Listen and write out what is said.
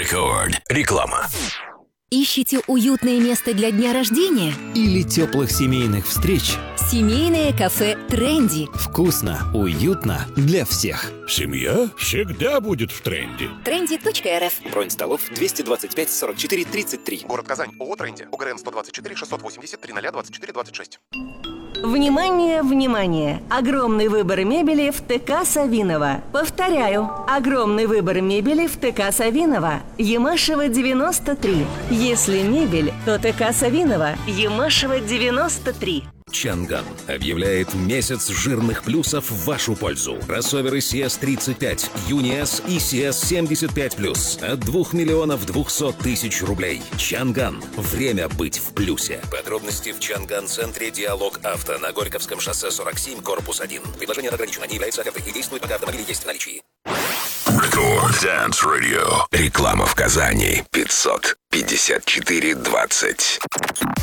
Рекорд. Реклама. Ищете уютное место для дня рождения? Или теплых семейных встреч? Семейное кафе «Тренди». Вкусно, уютно для всех. Семья всегда будет в тренде. Trendy.rf. Бронь столов 225 44 33. Город Казань. ООО «Тренди». УГРН 124 680 3024 26. Внимание, внимание! Огромный выбор мебели в ТК «Савиново». Повторяю, огромный выбор мебели в ТК «Савиново». Ямашева, 93. Если мебель, то ТК «Савиново». Ямашева, 93. Чанган объявляет месяц жирных плюсов в вашу пользу. Кроссоверы CS35, Юниас и CS75+. От 2 миллионов 200 тысяч рублей. Чанган. Время быть в плюсе. Подробности в Чанган-центре «Диалог Авто» на Горьковском шоссе 47, корпус 1. Предложение ограничено, не является офертой и действует, пока автомобили есть в наличии. Рекорд Dance Radio. Реклама в Казани. 554-20.